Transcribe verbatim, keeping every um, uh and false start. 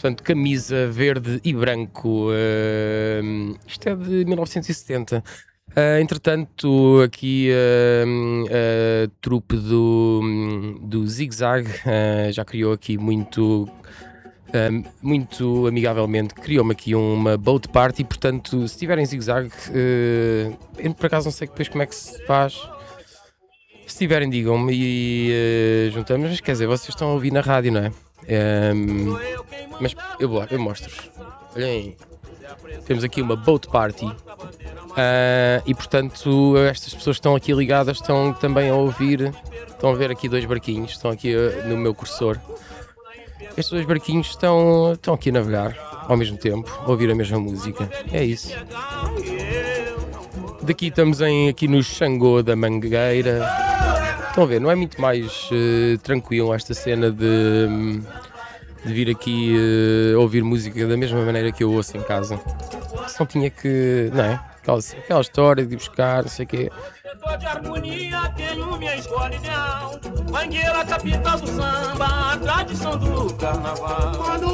Portanto, camisa verde e branco. Uh, isto é de mil novecentos e setenta. Uh, entretanto, aqui uh, a trupe do, do Zig Zag uh, já criou aqui muito, uh, muito amigavelmente, criou-me aqui uma boat party. Portanto, se tiverem Zig Zag, uh, eu por acaso não sei depois como é que se faz. Se tiverem, digam-me e uh, juntamos. Mas quer dizer, vocês estão a ouvir na rádio, não é? Um, mas eu vou lá, eu mostro-vos. Olhem aí. Temos aqui uma boat party. Uh, e portanto estas pessoas que estão aqui ligadas estão também a ouvir. Estão a ver aqui dois barquinhos. Estão aqui uh, no meu cursor. Estes dois barquinhos estão, estão aqui a navegar ao mesmo tempo, a ouvir a mesma música. É isso. Daqui estamos em, aqui no Xangô da Mangueira. Estão a ver, não é muito mais uh, tranquilo esta cena de, de vir aqui uh, ouvir música da mesma maneira que eu ouço em casa. Se não tinha que, não é? Aquela, aquela história de ir buscar, não sei o quê. De harmonia, tenho minha escuridão. Mangueira, capital do samba, a tradição do carnaval. Quando